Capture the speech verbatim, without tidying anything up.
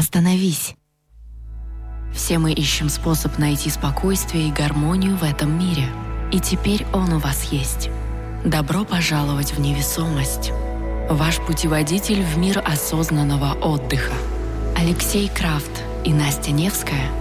Остановись. Все мы ищем способ найти спокойствие и гармонию в этом мире. И теперь он у вас есть. Добро пожаловать в невесомость. Ваш путеводитель в мир осознанного отдыха. Алексей Крафт и Настя Невская